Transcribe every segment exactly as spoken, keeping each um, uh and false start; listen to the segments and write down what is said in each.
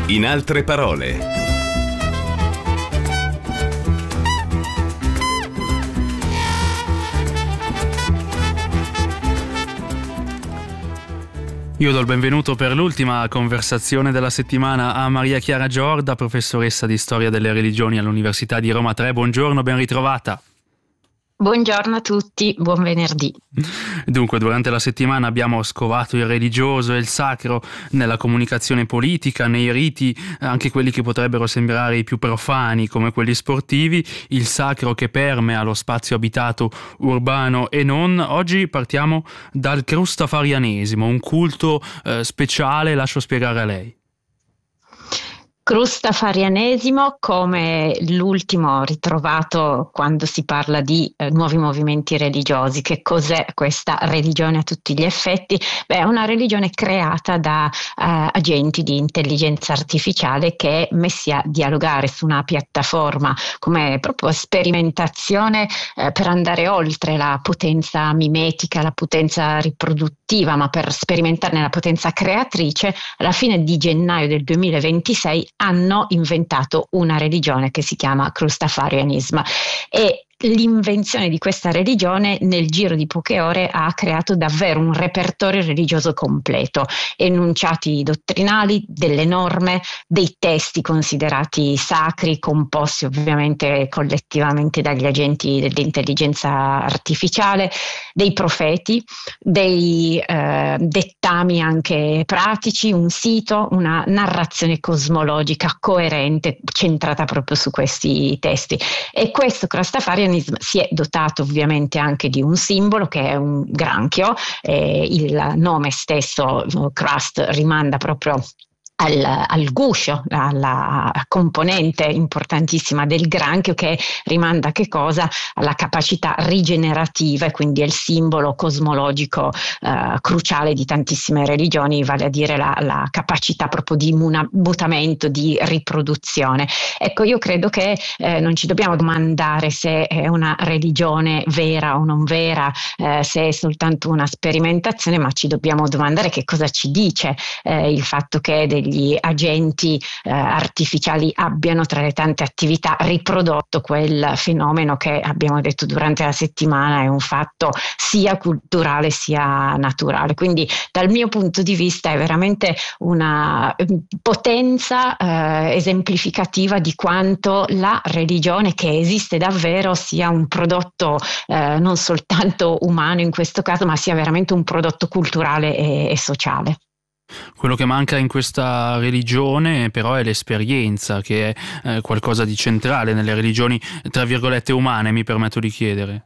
In altre parole. Io do il benvenuto per l'ultima conversazione della settimana a Maria Chiara Giorda, professoressa di storia delle religioni all'Università di Roma tre. Buongiorno, ben ritrovata. Buongiorno a tutti, buon venerdì. Dunque, durante la settimana abbiamo scovato il religioso e il sacro nella comunicazione politica, nei riti, anche quelli che potrebbero sembrare i più profani come quelli sportivi, il sacro che permea lo spazio abitato urbano e non. Oggi partiamo dal crustafarianesimo, un culto eh, speciale, lascio spiegare a lei. Crustafarianesimo come l'ultimo ritrovato quando si parla di eh, nuovi movimenti religiosi. Che cos'è questa religione a tutti gli effetti? Beh, è una religione creata da eh, agenti di intelligenza artificiale che messi a dialogare su una piattaforma come proprio sperimentazione eh, per andare oltre la potenza mimetica, la potenza riproduttiva, ma per sperimentarne la potenza creatrice. Alla fine di gennaio del duemilaventisei hanno inventato una religione che si chiama Crustafarianismo, e l'invenzione di questa religione nel giro di poche ore ha creato davvero un repertorio religioso completo, enunciati dottrinali, delle norme, dei testi considerati sacri, composti ovviamente collettivamente dagli agenti dell'intelligenza artificiale, dei profeti, dei eh, dettami anche pratici, un sito, una narrazione cosmologica coerente centrata proprio su questi testi. E questo Crustafarianismo si è dotato ovviamente anche di un simbolo che è un granchio. Eh, il nome stesso, crust, rimanda proprio Al, al guscio, alla componente importantissima del granchio, che rimanda a che cosa? Alla capacità rigenerativa, e quindi è il simbolo cosmologico eh, cruciale di tantissime religioni, vale a dire la, la capacità proprio di muna, mutamento, di riproduzione. Ecco, io credo che eh, non ci dobbiamo domandare se è una religione vera o non vera, eh, se è soltanto una sperimentazione, ma ci dobbiamo domandare che cosa ci dice eh, il fatto che degli gli agenti eh, artificiali abbiano, tra le tante attività, riprodotto quel fenomeno che abbiamo detto durante la settimana è un fatto sia culturale sia naturale. Quindi dal mio punto di vista è veramente una potenza eh, esemplificativa di quanto la religione, che esiste davvero, sia un prodotto eh, non soltanto umano in questo caso, ma sia veramente un prodotto culturale e, e sociale. Quello che manca in questa religione però è l'esperienza, che è eh, qualcosa di centrale nelle religioni tra virgolette umane, mi permetto di chiedere.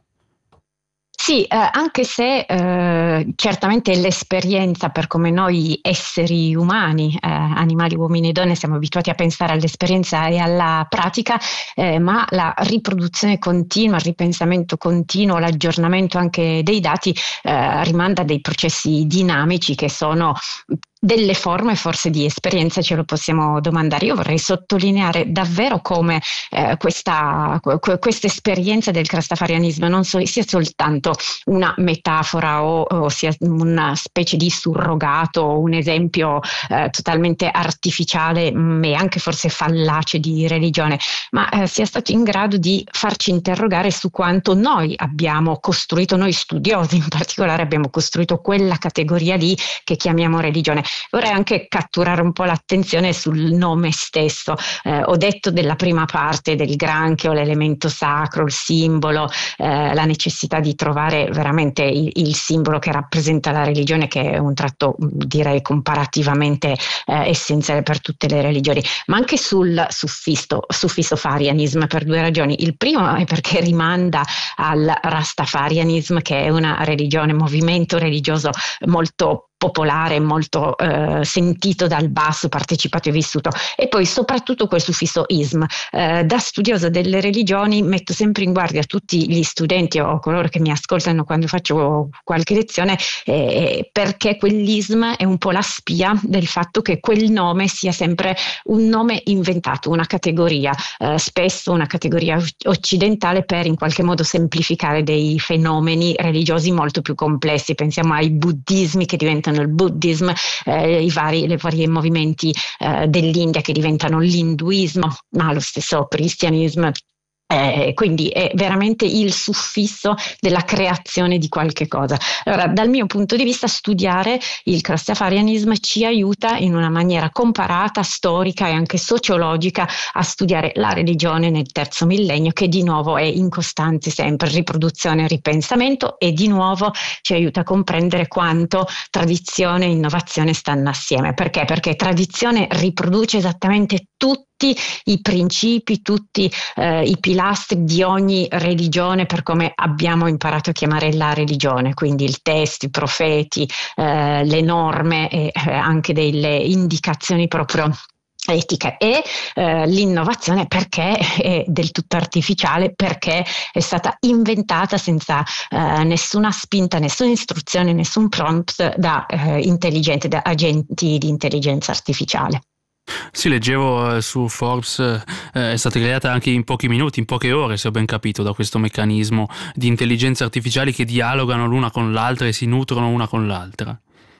Sì, eh, anche se eh, certamente l'esperienza, per come noi esseri umani, eh, animali, uomini e donne, siamo abituati a pensare all'esperienza e alla pratica, eh, ma la riproduzione continua, il ripensamento continuo, l'aggiornamento anche dei dati eh, rimanda a dei processi dinamici che sono delle forme forse di esperienza, ce lo possiamo domandare. Io vorrei sottolineare davvero come eh, questa questa esperienza del crustafarianismo non so, sia soltanto una metafora o, o sia una specie di surrogato, un esempio eh, totalmente artificiale e anche forse fallace di religione, ma eh, sia stato in grado di farci interrogare su quanto noi abbiamo costruito, noi studiosi in particolare, abbiamo costruito quella categoria lì che chiamiamo religione. Vorrei anche catturare un po' l'attenzione sul nome stesso. Eh, ho detto della prima parte del granchio, l'elemento sacro, il simbolo, eh, la necessità di trovare veramente il, il simbolo che rappresenta la religione, che è un tratto direi comparativamente eh, essenziale per tutte le religioni, ma anche sul suffisso, suffisso farianismo, per due ragioni. Il primo è perché rimanda al rastafarianismo, che è una religione, movimento religioso molto popolare, molto eh, sentito dal basso, partecipato e vissuto, e poi soprattutto quel suffisso ism. Eh, da studiosa delle religioni metto sempre in guardia tutti gli studenti o coloro che mi ascoltano quando faccio qualche lezione, eh, perché quell'ism è un po' la spia del fatto che quel nome sia sempre un nome inventato, una categoria, eh, spesso una categoria occidentale, per in qualche modo semplificare dei fenomeni religiosi molto più complessi. Pensiamo ai buddismi che diventano diventano il buddismo, eh, i vari, le varie movimenti eh, dell'India che diventano l'induismo, ma lo stesso cristianesimo. Eh, quindi è veramente il suffisso della creazione di qualche cosa. Allora, dal mio punto di vista, studiare il Rastafarianismo ci aiuta in una maniera comparata, storica e anche sociologica a studiare la religione nel terzo millennio, che di nuovo è in costante sempre riproduzione e ripensamento, e di nuovo ci aiuta a comprendere quanto tradizione e innovazione stanno assieme. Perché? Perché tradizione riproduce esattamente tutti i principi, tutti eh, i pilastri di ogni religione, per come abbiamo imparato a chiamare la religione, quindi il testo, i profeti, eh, le norme e eh, anche delle indicazioni proprio etica. E eh, l'innovazione perché è del tutto artificiale, perché è stata inventata senza eh, nessuna spinta, nessuna istruzione, nessun prompt da eh, intelligente, da agenti di intelligenza artificiale. Sì, leggevo eh, su Forbes, eh, è stata creata anche in pochi minuti, in poche ore, se ho ben capito, da questo meccanismo di intelligenze artificiali che dialogano l'una con l'altra e si nutrono una con l'altra.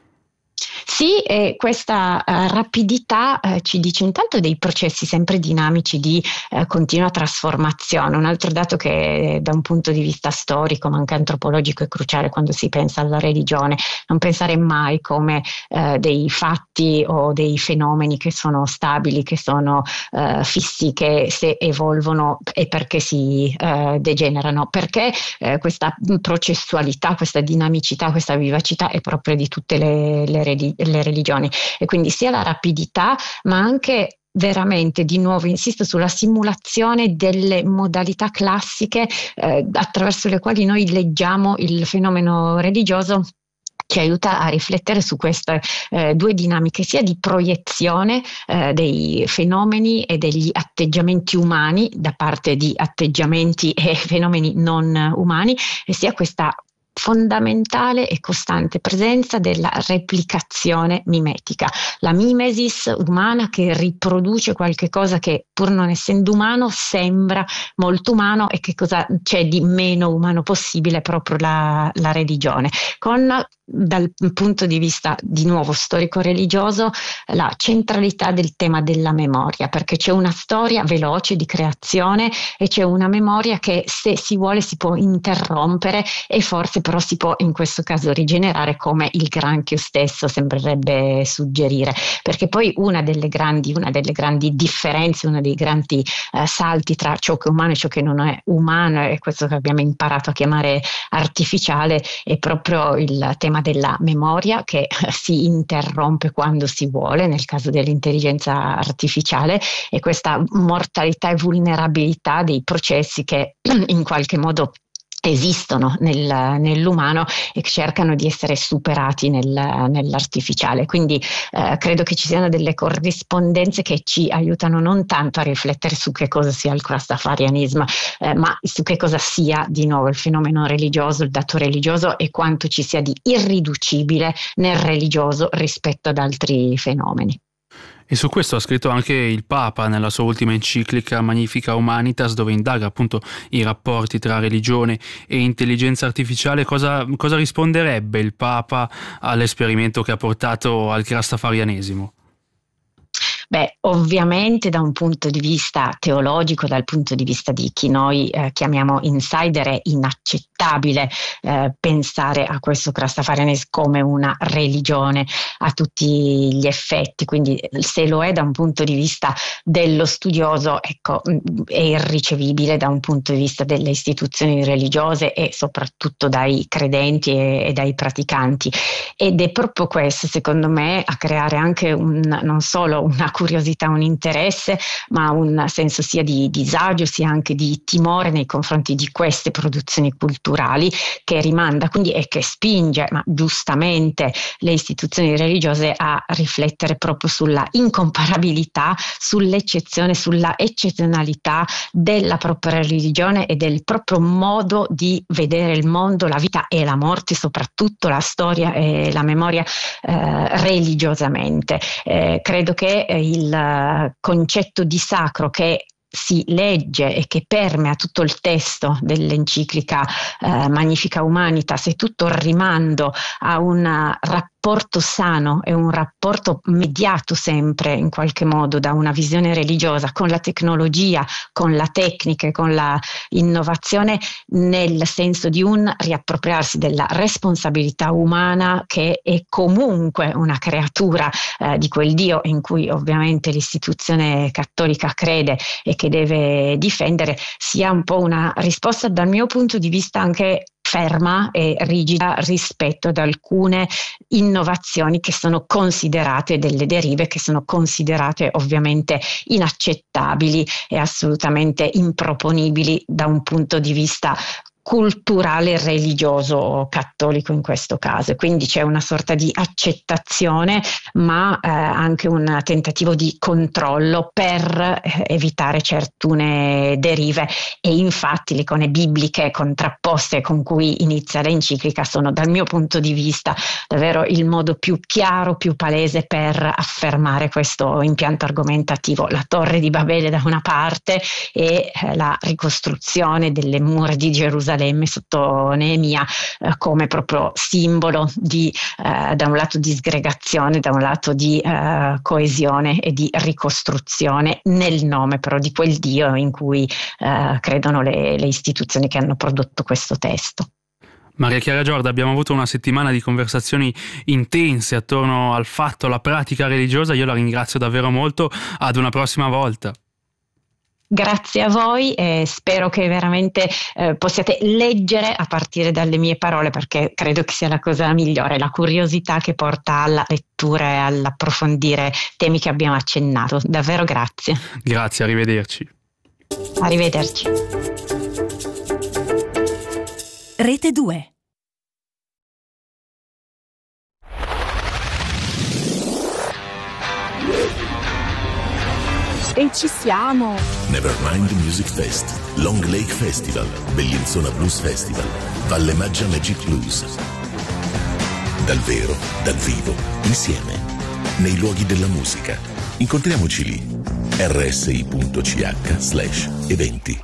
Sì, e questa uh, rapidità uh, ci dice intanto dei processi sempre dinamici di uh, continua trasformazione. Un altro dato che da un punto di vista storico ma anche antropologico è cruciale quando si pensa alla religione: non pensare mai come uh, dei fatti o dei fenomeni che sono stabili, che sono uh, fissi, che se evolvono e perché si uh, degenerano, perché uh, questa processualità, questa dinamicità, questa vivacità è proprio di tutte le, le religioni. le religioni e quindi sia la rapidità ma anche veramente, di nuovo insisto sulla simulazione delle modalità classiche eh, attraverso le quali noi leggiamo il fenomeno religioso, ci aiuta a riflettere su queste eh, due dinamiche, sia di proiezione eh, dei fenomeni e degli atteggiamenti umani da parte di atteggiamenti e fenomeni non umani, e sia questa fondamentale e costante presenza della replicazione mimetica, la mimesis umana che riproduce qualche cosa che, pur non essendo umano, sembra molto umano. E che cosa c'è di meno umano possibile? Proprio la, la religione, con, dal punto di vista di nuovo storico-religioso, la centralità del tema della memoria, perché c'è una storia veloce di creazione e c'è una memoria che, se si vuole, si può interrompere e forse però si può in questo caso rigenerare, come il granchio stesso sembrerebbe suggerire. Perché poi una delle grandi, una delle grandi differenze, uno dei grandi eh, salti tra ciò che è umano e ciò che non è umano, e questo che abbiamo imparato a chiamare artificiale, è proprio il tema della memoria, che si interrompe quando si vuole nel caso dell'intelligenza artificiale, e questa mortalità e vulnerabilità dei processi che in qualche modo esistono nel, nell'umano e che cercano di essere superati nel, nell'artificiale. Quindi eh, credo che ci siano delle corrispondenze che ci aiutano non tanto a riflettere su che cosa sia il Rastafarianismo, eh, ma su che cosa sia di nuovo il fenomeno religioso, il dato religioso, e quanto ci sia di irriducibile nel religioso rispetto ad altri fenomeni. E su questo ha scritto anche il Papa nella sua ultima enciclica Magnifica Humanitas, dove indaga appunto i rapporti tra religione e intelligenza artificiale. Cosa, cosa risponderebbe il Papa all'esperimento che ha portato al Rastafarianesimo? Beh, ovviamente da un punto di vista teologico, dal punto di vista di chi noi eh, chiamiamo insider, è inaccettabile eh, pensare a questo Rastafarianesimo come una religione a tutti gli effetti. Quindi, se lo è da un punto di vista dello studioso, ecco, è irricevibile da un punto di vista delle istituzioni religiose e soprattutto dai credenti e, e dai praticanti. Ed è proprio questo, secondo me, a creare anche un, non solo una curiosità, un interesse, ma un senso sia di disagio sia anche di timore nei confronti di queste produzioni culturali, che rimanda quindi e che spinge, ma giustamente, le istituzioni religiose a riflettere proprio sulla incomparabilità, sull'eccezione, sulla eccezionalità della propria religione e del proprio modo di vedere il mondo, la vita e la morte, soprattutto la storia e la memoria eh, religiosamente. Eh, credo che eh, il concetto di sacro che si legge e che permea tutto il testo dell'enciclica eh, Magnifica Humanitas, e tutto il rimando a un rapporto rapporto sano e un rapporto mediato sempre in qualche modo da una visione religiosa con la tecnologia, con la tecnica, con la innovazione, nel senso di un riappropriarsi della responsabilità umana che è comunque una creatura eh, di quel Dio in cui ovviamente l'istituzione cattolica crede e che deve difendere, sia un po' una risposta dal mio punto di vista anche ferma e rigida rispetto ad alcune innovazioni che sono considerate delle derive, che sono considerate ovviamente inaccettabili e assolutamente improponibili da un punto di vista culturale e religioso cattolico in questo caso. Quindi c'è una sorta di accettazione, ma eh, anche un tentativo di controllo per eh, evitare certune derive, e infatti le icone bibliche contrapposte con cui inizia l'enciclica sono, dal mio punto di vista, davvero il modo più chiaro, più palese per affermare questo impianto argomentativo. La Torre di Babele da una parte e eh, la ricostruzione delle mura di Gerusalemme sotto Neemia eh, come proprio simbolo di eh, da un lato disgregazione, da un lato di eh, coesione e di ricostruzione, nel nome però di quel Dio in cui eh, credono le, le istituzioni che hanno prodotto questo testo. Maria Chiara Giorda, abbiamo avuto una settimana di conversazioni intense attorno al fatto, alla pratica religiosa. Io la ringrazio davvero molto. Ad una prossima volta. Grazie a voi e spero che veramente eh, possiate leggere a partire dalle mie parole, perché credo che sia la cosa migliore, la curiosità che porta alla lettura e all'approfondire temi che abbiamo accennato. Davvero grazie. Grazie, arrivederci. Arrivederci. Rete due. E ci siamo! Nevermind Music Fest, Long Lake Festival, Bellinzona Blues Festival, Valle Maggia Magic Blues. Dal vero, dal vivo, insieme, nei luoghi della musica. Incontriamoci lì. erre esse i punto ci acca slash eventi.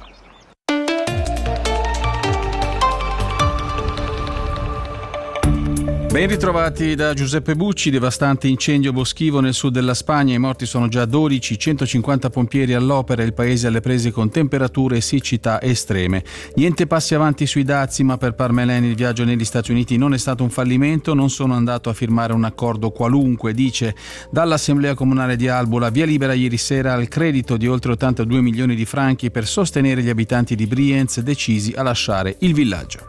Ben ritrovati da Giuseppe Bucci. Devastante incendio boschivo nel sud della Spagna, i morti sono già dodici, centocinquanta pompieri all'opera, il paese alle prese con temperature e siccità estreme. Niente passi avanti sui dazi, ma per Parmelin il viaggio negli Stati Uniti non è stato un fallimento, non sono andato a firmare un accordo qualunque, dice. Dall'Assemblea Comunale di Albula, via libera ieri sera al credito di oltre ottantadue milioni di franchi per sostenere gli abitanti di Brienz decisi a lasciare il villaggio.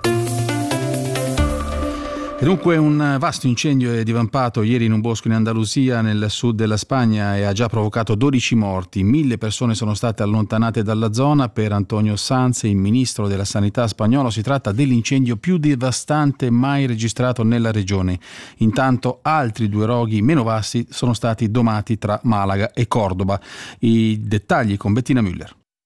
E dunque un vasto incendio è divampato ieri in un bosco in Andalusia, nel sud della Spagna, e ha già provocato dodici morti. Mille persone sono state allontanate dalla zona. Per Antonio Sanz, il ministro della sanità spagnolo, si tratta dell'incendio più devastante mai registrato nella regione. Intanto altri due roghi meno vasti sono stati domati tra Malaga e Cordoba. I dettagli con Bettina Müller.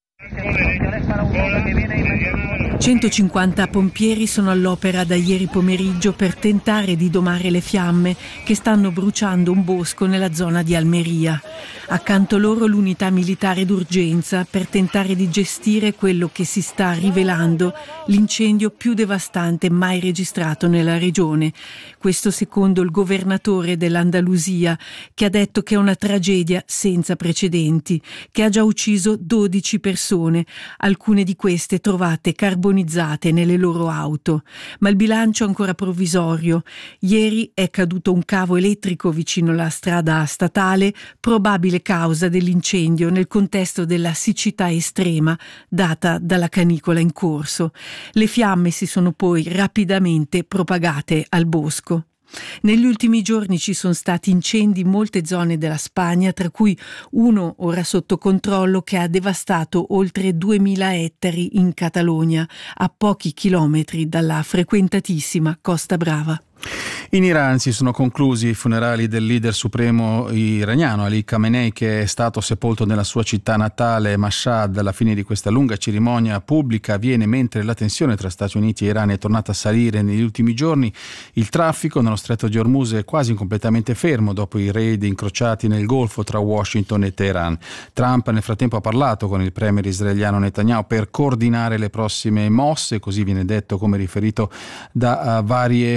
centocinquanta pompieri sono all'opera da ieri pomeriggio per tentare di domare le fiamme che stanno bruciando un bosco nella zona di Almeria. Accanto loro l'unità militare d'urgenza per tentare di gestire quello che si sta rivelando l'incendio più devastante mai registrato nella regione. Questo secondo il governatore dell'Andalusia, che ha detto che è una tragedia senza precedenti, che ha già ucciso dodici persone, alcune di queste trovate carbonizzate nelle loro auto. Ma il bilancio è ancora provvisorio. Ieri è caduto un cavo elettrico vicino alla strada statale, probabile causa dell'incendio nel contesto della siccità estrema data dalla canicola in corso. Le fiamme si sono poi rapidamente propagate al bosco. Negli ultimi giorni ci sono stati incendi in molte zone della Spagna, tra cui uno ora sotto controllo che ha devastato oltre duemila ettari in Catalogna, a pochi chilometri dalla frequentatissima Costa Brava. In Iran si sono conclusi i funerali del leader supremo iraniano Ali Khamenei, che è stato sepolto nella sua città natale Mashhad. Alla fine di questa lunga cerimonia pubblica avviene mentre la tensione tra Stati Uniti e Iran è tornata a salire negli ultimi giorni. Il traffico nello stretto di Hormuz è quasi completamente fermo dopo i raid incrociati nel Golfo tra Washington e Teheran. Trump nel frattempo ha parlato con il premier israeliano Netanyahu per coordinare le prossime mosse, così viene detto, come riferito da uh, varie fonti.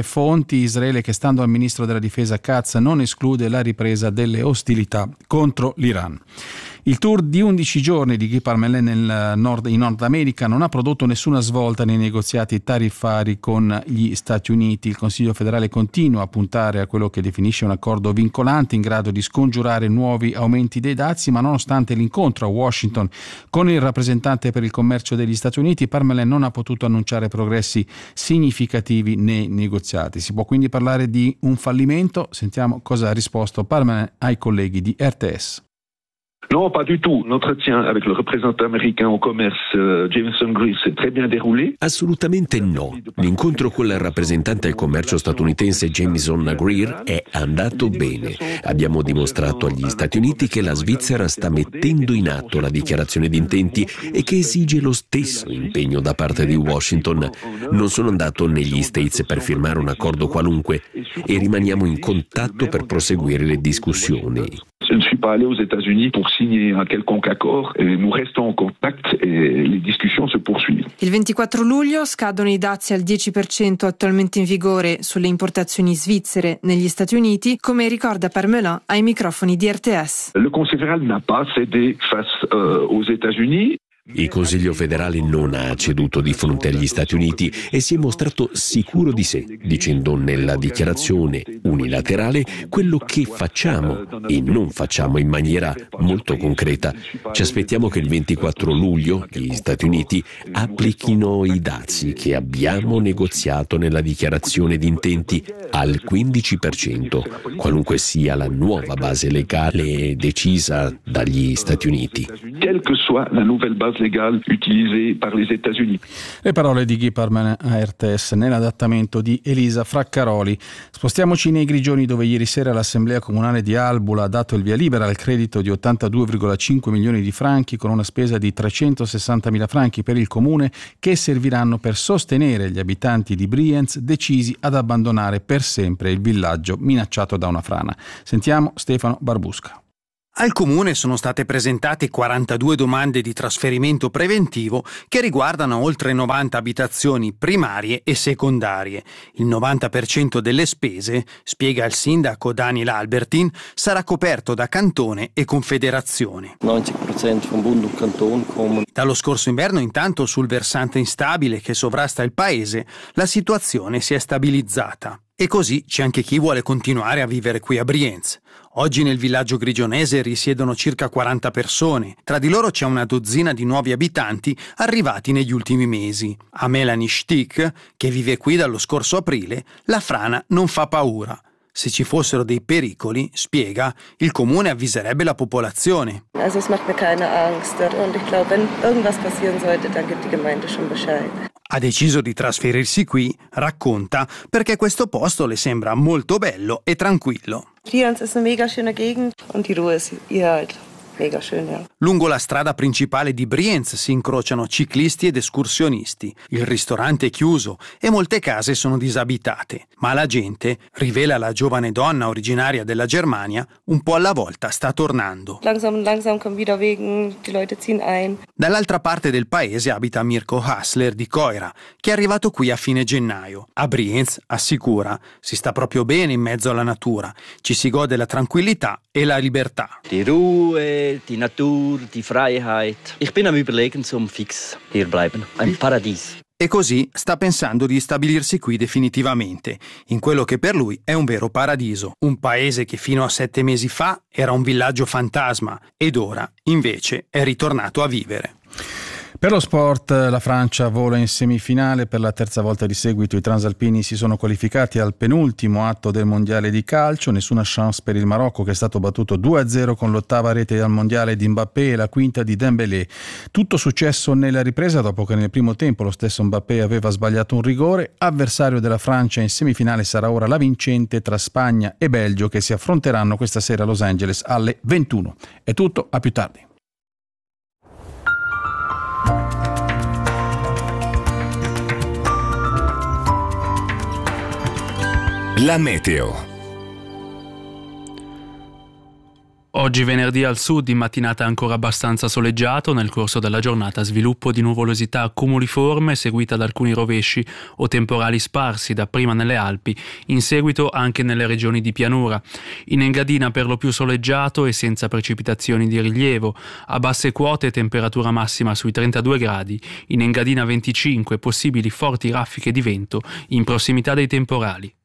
confronti. Israele, che stando al ministro della difesa Katz non esclude la ripresa delle ostilità contro l'Iran. Il tour di undici giorni di Guy Parmelin nel nord, in Nord America non ha prodotto nessuna svolta nei negoziati tariffari con gli Stati Uniti. Il Consiglio federale continua a puntare a quello che definisce un accordo vincolante in grado di scongiurare nuovi aumenti dei dazi, ma nonostante l'incontro a Washington con il rappresentante per il commercio degli Stati Uniti, Parmelin non ha potuto annunciare progressi significativi nei negoziati. Si può quindi parlare di un fallimento? Sentiamo cosa ha risposto Parmelin ai colleghi di R T S. Non, pas du tout. L'entretien avec le représentant américain au commerce uh, Jameson Greer s'est très bien déroulé. Assolutamente no. L'incontro con il rappresentante al commercio statunitense Jameson Greer è andato bene. Abbiamo dimostrato agli Stati Uniti che la Svizzera sta mettendo in atto la dichiarazione di intenti e che esige lo stesso impegno da parte di Washington. Non sono andato negli States per firmare un accordo qualunque e rimaniamo in contatto per proseguire le discussioni. Je ne suis pas allé aux États-Unis pour signer un quelconque accord. Et nous restons en contact et les discussions se poursuivent. Il ventiquattro luglio scadono i dazi al dieci per cento attualmente in vigore sulle importazioni svizzere negli Stati Uniti, come ricorda Parmelin ai microfoni di R T S. Le Conseil fédéral n'a pas cédé face euh, aux États-Unis. Il Consiglio federale non ha ceduto di fronte agli Stati Uniti e si è mostrato sicuro di sé, dicendo nella dichiarazione unilaterale quello che facciamo e non facciamo in maniera molto concreta. Ci aspettiamo che il ventiquattro luglio gli Stati Uniti applichino i dazi che abbiamo negoziato nella dichiarazione di intenti al quindici per cento, qualunque sia la nuova base legale decisa dagli Stati Uniti. Quelle que soit la nouvelle base légale utilisée par les États-Unis. Le parole di Guy Parmelin a R T S nell'adattamento di Elisa Fraccaroli. Spostiamoci nei Grigioni, dove ieri sera l'Assemblea Comunale di Albula ha dato il via libera al credito di ottantadue virgola cinque milioni di franchi con una spesa di trecentosessantamila franchi per il comune, che serviranno per sostenere gli abitanti di Brienz decisi ad abbandonare per sempre il villaggio minacciato da una frana. Sentiamo Stefano Barbusca. Al Comune sono state presentate quarantadue domande di trasferimento preventivo che riguardano oltre novanta abitazioni primarie e secondarie. Il novanta per cento delle spese, spiega il sindaco Daniel Albertin, sarà coperto da Cantone e Confederazione. novanta per cento von Bund und Kanton kommen. Dallo scorso inverno, intanto, sul versante instabile che sovrasta il paese, la situazione si è stabilizzata. E così c'è anche chi vuole continuare a vivere qui a Brienz. Oggi nel villaggio grigionese risiedono circa quaranta persone. Tra di loro c'è una dozzina di nuovi abitanti arrivati negli ultimi mesi. A Melanie Stick, che vive qui dallo scorso aprile, la frana non fa paura. Se ci fossero dei pericoli, spiega, il comune avviserebbe la popolazione. Also es macht mir keine Angst und ich glaube, wenn irgendwas passieren sollte, dann gibt die Gemeinde schon Bescheid. Ha deciso di trasferirsi qui, racconta, perché questo posto le sembra molto bello e tranquillo. Brienz ist eine mega schöne Gegend und die Ruhe ist hier halt mega schön, ja. Lungo la strada principale di Brienz si incrociano ciclisti ed escursionisti. Il ristorante è chiuso e molte case sono disabitate, ma la gente, rivela la giovane donna originaria della Germania, un po' alla volta sta tornando. Langsam langsam kommen wieder Wegen, die Leute ziehen ein. Dall'altra parte del paese abita Mirko Hassler di Coira, che è arrivato qui a fine gennaio. A Brienz, assicura, si sta proprio bene in mezzo alla natura, ci si gode la tranquillità e la libertà. Die Ruhe, die Natur, die Freiheit. Ich bin am Überlegen zum fix hier bleiben. Ein Paradies. E così sta pensando di stabilirsi qui definitivamente, in quello che per lui è un vero paradiso. Un paese che fino a sette mesi fa era un villaggio fantasma ed ora, invece, è ritornato a vivere. Per lo sport, la Francia vola in semifinale. Per la terza volta di seguito i transalpini si sono qualificati al penultimo atto del mondiale di calcio. Nessuna chance per il Marocco, che è stato battuto due a zero con l'ottava rete al mondiale di Mbappé e la quinta di Dembélé. Tutto successo nella ripresa dopo che nel primo tempo lo stesso Mbappé aveva sbagliato un rigore. Avversario della Francia in semifinale sarà ora la vincente tra Spagna e Belgio, che si affronteranno questa sera a Los Angeles alle ventuno. È tutto, a più tardi. La meteo. Oggi venerdì al sud in mattinata ancora abbastanza soleggiato, nel corso della giornata sviluppo di nuvolosità cumuliforme seguita da alcuni rovesci o temporali sparsi dapprima nelle Alpi, in seguito anche nelle regioni di pianura. In Engadina per lo più soleggiato e senza precipitazioni di rilievo, a basse quote temperatura massima sui trentadue gradi, in Engadina venticinque, possibili forti raffiche di vento in prossimità dei temporali.